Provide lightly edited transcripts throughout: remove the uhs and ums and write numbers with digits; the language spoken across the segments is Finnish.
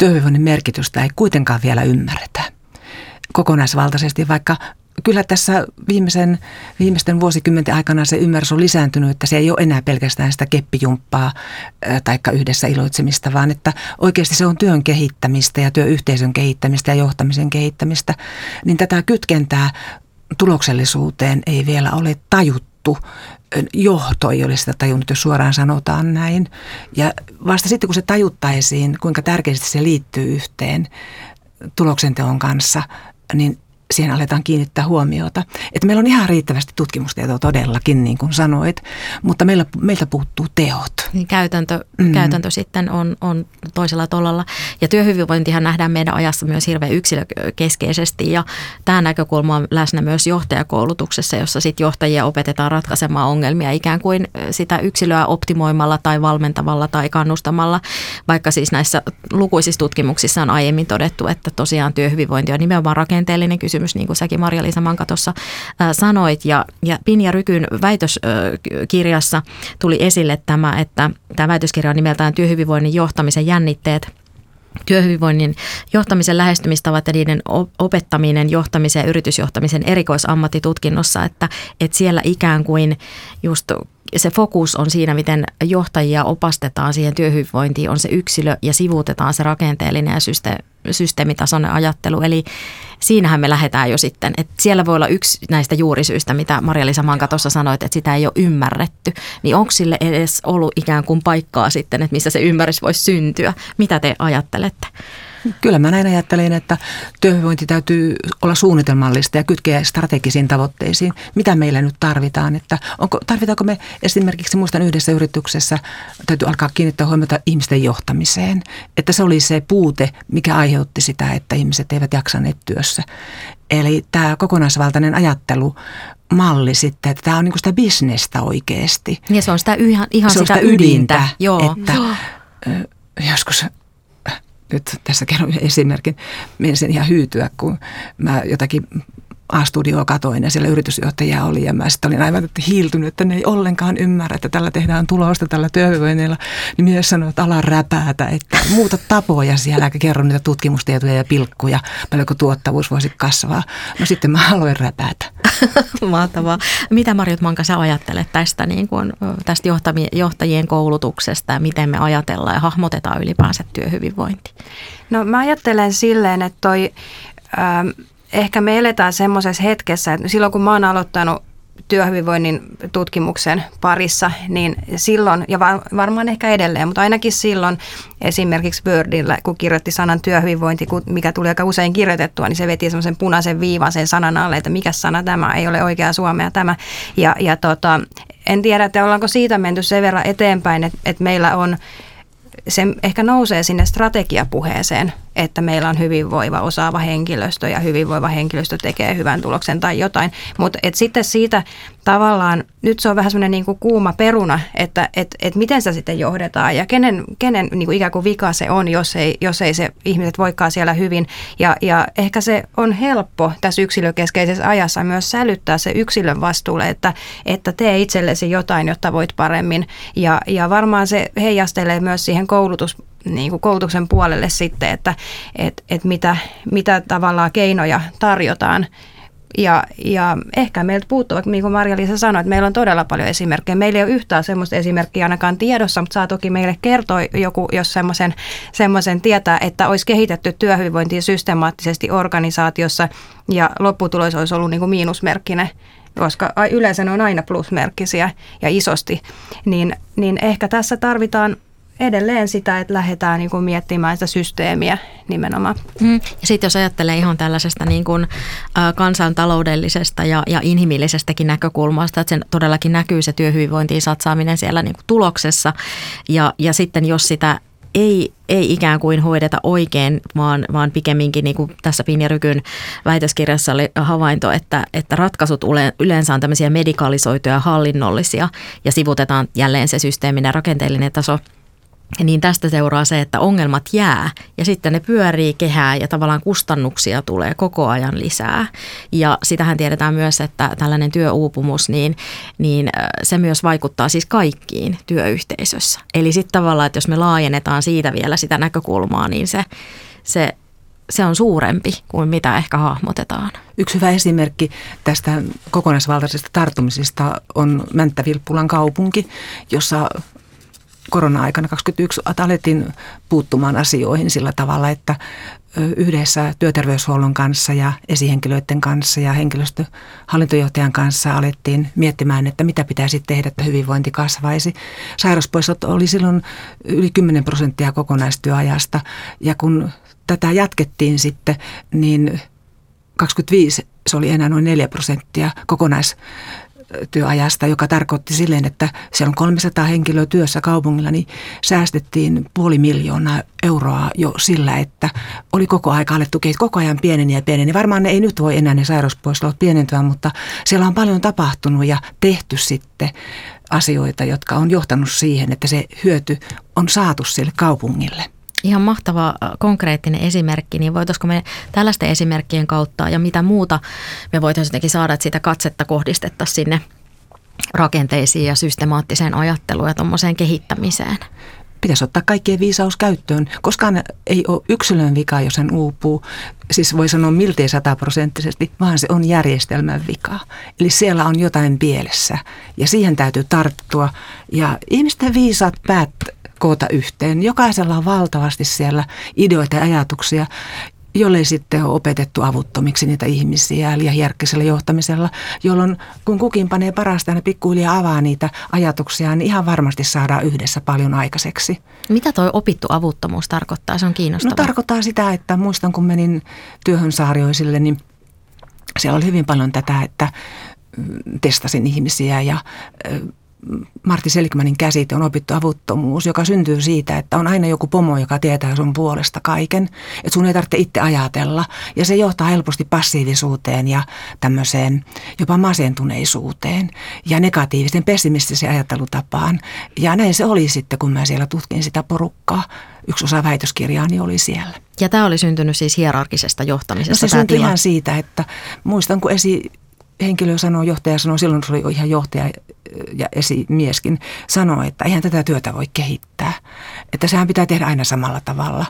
työhyvinvoinnin merkitystä ei kuitenkaan vielä ymmärretä kokonaisvaltaisesti, vaikka kyllä tässä viimeisten vuosikymmenten aikana se ymmärrys on lisääntynyt, että se ei ole enää pelkästään sitä keppijumppaa taikka yhdessä iloitsemista, vaan että oikeasti se on työn kehittämistä ja työyhteisön kehittämistä ja johtamisen kehittämistä. Niin tätä kytkentää tuloksellisuuteen ei vielä ole tajuttu. Johto ei ole sitä tajunnut, jos suoraan sanotaan näin. Ja vasta sitten, kun se tajuttaisiin, kuinka tärkeästi se liittyy yhteen tuloksenteon kanssa, niin siihen aletaan kiinnittää huomiota. Että meillä on ihan riittävästi tutkimustietoa todellakin, niin kuin sanoit, mutta meiltä puuttuu teot. Niin käytäntö sitten on toisella tolalla. Ja työhyvinvointihan nähdään meidän ajassa myös hirveän yksilökeskeisesti. Ja tämä näkökulma on läsnä myös johtajakoulutuksessa, jossa sitten johtajia opetetaan ratkaisemaan ongelmia ikään kuin sitä yksilöä optimoimalla tai valmentavalla tai kannustamalla. Vaikka siis näissä lukuisissa tutkimuksissa on aiemmin todettu, että tosiaan työhyvinvointi on nimenomaan rakenteellinen kysymys, niin kuin säkin Marja-Liisa Manka tuossa sanoit. Ja Pinja Rykyn väitöskirjassa tuli esille tämä, että tämä väitöskirja on nimeltään Työhyvinvoinnin johtamisen jännitteet. Työhyvinvoinnin johtamisen lähestymistavat ja niiden opettaminen johtamisen ja yritysjohtamisen erikoisammattitutkinnossa, että siellä ikään kuin just se fokus on siinä, miten johtajia opastetaan siihen työhyvinvointiin, on se yksilö ja sivuutetaan se rakenteellinen ja systeemitasoinen ajattelu. Eli siinähän me lähdetään jo sitten, että siellä voi olla yksi näistä juurisyistä, mitä Marja-Liisa Manka tuossa sanoit, että sitä ei ole ymmärretty. Niin onko sille edes ollut ikään kuin paikkaa sitten, että missä se ymmärrys voisi syntyä? Mitä te ajattelette? Kyllä mä näin ajattelen, että työhyvinvointi täytyy olla suunnitelmallista ja kytkeä strategisiin tavoitteisiin. Mitä meillä nyt tarvitaan? Että tarvitaanko me esimerkiksi, muistan yhdessä yrityksessä, täytyy alkaa kiinnittää huomiota ihmisten johtamiseen. Että se oli se puute, mikä aiheutti sitä, että ihmiset eivät jaksaneet työssä. Eli tämä kokonaisvaltainen ajattelumalli sitten, että tämä on niin kuin sitä bisnestä oikeasti. Ja se on sitä ihan se sitä ydintä. Joo. Että joskus... Nyt tässä kerron esimerkin. Menisin ihan hyytyä, kun mä jotakin A-studioa katoin ja siellä yritysjohtaja oli ja mä sitten olin aivan hiiltynyt, että ne ei ollenkaan ymmärrä, että tällä tehdään tulosta tällä työhyvinvoinnilla. Niin mies sanoi, että ala räpäätä, että muuta tapoja siellä, eikä kerro niitä tutkimustietoja ja pilkkuja, paljonko tuottavuus voisi kasvaa. No sitten mä aloin räpäätä. Mahtavaa. Mitä Marjut Manka sä ajattelet tästä, niin kuin, tästä johtajien koulutuksesta ja miten me ajatellaan ja hahmotetaan ylipäänsä työhyvinvointi? No mä ajattelen silleen, että ehkä me eletään semmoisessa hetkessä, että silloin kun mä oon aloittanut työhyvinvoinnin tutkimuksen parissa, niin silloin, ja varmaan ehkä edelleen, mutta ainakin silloin esimerkiksi Wordillä, kun kirjoitti sanan työhyvinvointi, mikä tuli aika usein kirjoitettua, niin se veti semmoisen punaisen viivan sen sanan alle, että mikä sana tämä, ei ole oikea suomea tämä. Ja en tiedä, että ollaanko siitä menty sen verran eteenpäin, että meillä on, se ehkä nousee sinne strategiapuheeseen, että meillä on hyvinvoiva, osaava henkilöstö ja hyvinvoiva henkilöstö tekee hyvän tuloksen tai jotain. Mutta sitten siitä tavallaan, nyt se on vähän semmoinen niin kuin kuuma peruna, että miten sitä sitten johdetaan ja kenen niin kuin ikään kuin vika se on, jos ei se ihmiset voikaan siellä hyvin. Ja ehkä se on helppo tässä yksilökeskeisessä ajassa myös sälyttää se yksilön vastuulle, että tee itsellesi jotain, jotta voit paremmin. Ja varmaan se heijastelee myös siihen koulutuksen puolelle sitten, että mitä tavallaan keinoja tarjotaan. Ja ehkä meiltä puuttuu, niin kuin Marja-Liisa sanoi, että meillä on todella paljon esimerkkejä. Meillä ei ole yhtään semmoista esimerkkiä ainakaan tiedossa, mutta saa toki meille kertoa joku, jos semmoisen tietää, että olisi kehitetty työhyvinvointia systemaattisesti organisaatiossa ja lopputulos olisi ollut niin kuin miinusmerkkinen, koska yleensä ne on aina plusmerkkisiä ja isosti. Niin ehkä tässä tarvitaan edelleen sitä, että lähdetään niin kuin miettimään sitä systeemiä nimenomaan. Ja sitten jos ajattelee ihan tällaisesta niin kuin kansantaloudellisesta ja inhimillisestäkin näkökulmasta, että sen todellakin näkyy se työhyvinvointiin satsaaminen siellä niin kuin tuloksessa ja sitten jos sitä ei ikään kuin hoideta oikein, vaan pikemminkin niin kuin tässä Pinja Rykyn väitöskirjassa oli havainto, että ratkaisut yleensä on tämmöisiä medikalisoituja hallinnollisia ja sivutetaan jälleen se systeeminen rakenteellinen taso. niin tästä seuraa se, että ongelmat jää ja sitten ne pyörii kehää ja tavallaan kustannuksia tulee koko ajan lisää. Ja sitähän tiedetään myös, että tällainen työuupumus, niin se myös vaikuttaa siis kaikkiin työyhteisössä. Eli sitten tavallaan, että jos me laajennetaan siitä vielä sitä näkökulmaa, niin se on suurempi kuin mitä ehkä hahmotetaan. Yksi hyvä esimerkki tästä kokonaisvaltaisesta tarttumisesta on Mänttä-Vilppulan kaupunki, jossa korona-aikana 2021 alettiin puuttumaan asioihin sillä tavalla, että yhdessä työterveyshuollon kanssa ja esihenkilöiden kanssa ja henkilöstöhallintojohtajan kanssa alettiin miettimään, että mitä pitäisi tehdä, että hyvinvointi kasvaisi. Sairauspoistot oli silloin yli 10% kokonaistyöajasta ja kun tätä jatkettiin sitten, niin 25 se oli enää noin 4% kokonaistyöajasta, joka tarkoitti silleen, että siellä on 300 henkilöä työssä kaupungilla, niin säästettiin 500 000 euroa jo sillä, että oli koko aika alettu koko ajan pieneni ja pieneni. Varmaan ne ei nyt voi enää ne sairauspoistot pienentyä, mutta siellä on paljon tapahtunut ja tehty sitten asioita, jotka on johtanut siihen, että se hyöty on saatu sille kaupungille. Ihan mahtava konkreettinen esimerkki, niin voitaisiko me tällaisten esimerkkien kautta ja mitä muuta me voitaisiin jotenkin saada, että sitä katsetta kohdistettaisiin sinne rakenteisiin ja systemaattiseen ajatteluun ja tuommoiseen kehittämiseen? Pitäisi ottaa kaikkien viisaus käyttöön. Koskaan ei ole yksilön vika, jos hän uupuu. Siis voi sanoa miltei 100%, vaan se on järjestelmän vika. Eli siellä on jotain pielessä ja siihen täytyy tarttua. Ja ihmisten viisaat päät koota yhteen. Jokaisella on valtavasti siellä ideoita ja ajatuksia, jollei sitten ole opetettu avuttomiksi niitä ihmisiä liian hierkkisellä johtamisella, jolloin kun kukin panee parasta ja pikkuhiljaa avaa niitä ajatuksia, niin ihan varmasti saadaan yhdessä paljon aikaiseksi. Mitä toi opittu avuttomuus tarkoittaa? Se on kiinnostavaa. No tarkoittaa sitä, että muistan kun menin työhön Saarioisille, niin siellä oli hyvin paljon tätä, että testasin ihmisiä ja Martti Seligmanin käsite on opittu avuttomuus, joka syntyy siitä, että on aina joku pomo, joka tietää sun puolesta kaiken. Että sun ei tarvitse itse ajatella. Ja se johtaa helposti passiivisuuteen ja tämmöiseen jopa masentuneisuuteen ja negatiivisen pessimistiseen ajattelutapaan. Ja näin se oli sitten, kun mä siellä tutkin sitä porukkaa. Yksi osa väitöskirjaani oli siellä. Ja tämä oli syntynyt siis hierarkisesta johtamisesta? No se syntyi ihan siitä, että muistan kun johtaja sanoi, silloin se oli jo ihan johtaja ja esimieskin, sanoi, että eihän tätä työtä voi kehittää. Että sehän pitää tehdä aina samalla tavalla.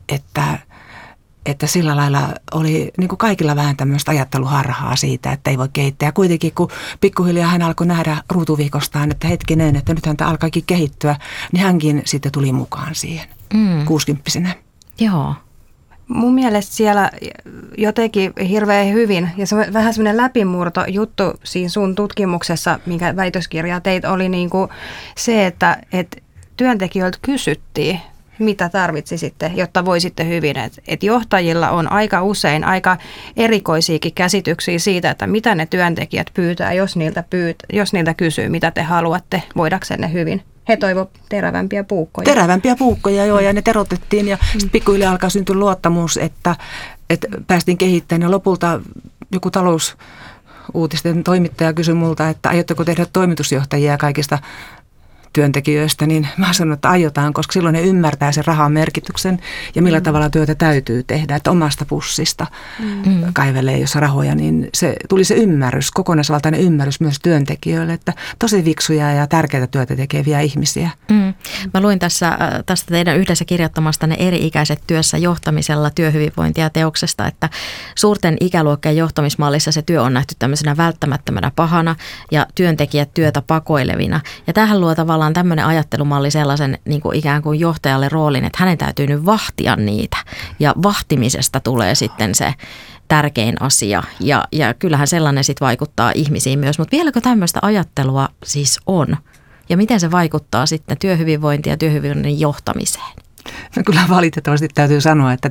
Että sillä lailla oli niin kuin kaikilla vähän tämmöistä ajatteluharhaa siitä, että ei voi kehittää. Ja kuitenkin kun pikkuhiljaa hän alkoi nähdä ruutuviikostaan, että hetkinen, että nythän tämä alkaakin kehittyä, niin hänkin sitten tuli mukaan siihen 60-vuotiaana. Joo. Mun mielestä siellä jotenkin hirveän hyvin, ja se on vähän semmoinen läpimurto juttu siinä sun tutkimuksessa, minkä väitöskirjaa teit, oli niin kuin se, että työntekijöiltä kysyttiin, mitä tarvitsisitte, jotta voisitte hyvin. Että johtajilla on aika usein aika erikoisiakin käsityksiä siitä, että mitä ne työntekijät pyytää, jos niiltä kysyy, mitä te haluatte, voidaksenne hyvin. He toivo terävämpiä puukkoja. Terävämpiä puukkoja, joo, ja ne terotettiin ja sitten pikkuhiljaa alkaa syntyä luottamus, että päästiin kehittämään. Ja lopulta joku talousuutisten toimittaja kysyi multa, että aiotteko tehdä toimitusjohtajia kaikista työntekijöistä, niin mä sanon, että aiotaan, koska silloin ne ymmärtää sen rahan merkityksen ja millä tavalla työtä täytyy tehdä, että omasta pussista kaivelee, jos rahoja, niin tuli se ymmärrys, kokonaisvaltainen ymmärrys myös työntekijöille, että tosi viksuja ja tärkeitä työtä tekeviä ihmisiä. Mä luin tästä teidän yhdessä kirjoittamastanne eri-ikäiset työssä johtamisella työhyvinvointia teoksesta, että suurten ikäluokkien johtamismallissa se työ on nähty tämmöisenä välttämättömänä pahana ja työntekijät työtä pakoilevina. Ja tähän luo tavallaan tämmöinen ajattelumalli sellaisen niin kuin ikään kuin johtajalle roolin, että hänen täytyy nyt vahtia niitä ja vahtimisesta tulee sitten se tärkein asia ja kyllähän sellainen sitten vaikuttaa ihmisiin myös, mutta vieläkö tämmöistä ajattelua siis on ja miten se vaikuttaa sitten työhyvinvointiin ja työhyvinvoinnin johtamiseen? No kyllä valitettavasti täytyy sanoa, että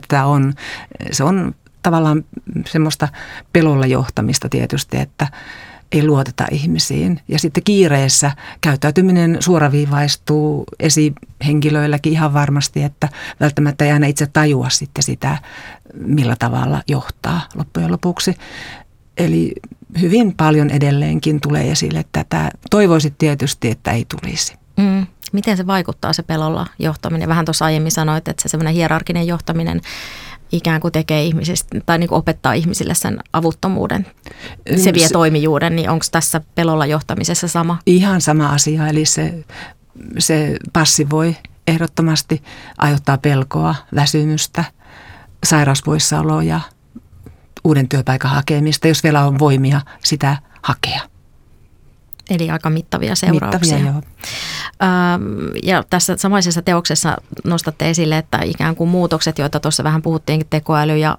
se on tavallaan semmoista pelolla johtamista tietysti, että ei luoteta ihmisiin. Ja sitten kiireessä käyttäytyminen suoraviivaistuu esihenkilöilläkin ihan varmasti, että välttämättä ei aina itse tajua sitten sitä, millä tavalla johtaa loppujen lopuksi. Eli hyvin paljon edelleenkin tulee esille tätä. Toivoisit tietysti, että ei tulisi. miten se vaikuttaa se pelolla johtaminen? Vähän tuossa aiemmin sanoit, että se semmoinen hierarkinen johtaminen ikään kuin tekee ihmisistä tai niin kuin opettaa ihmisille sen avuttomuuden. Se vie toimijuuden, niin onko tässä pelolla johtamisessa sama? Ihan sama asia, eli se passivoi ehdottomasti, aiheuttaa pelkoa, väsymystä, sairauspoissaoloa ja uuden työpaikan hakemista, jos vielä on voimia sitä hakea. Eli aika mittavia seurauksia. Mittavia, joo. Ja tässä samaisessa teoksessa nostatte esille, että ikään kuin muutokset, joita tuossa vähän puhuttiinkin, tekoäly ja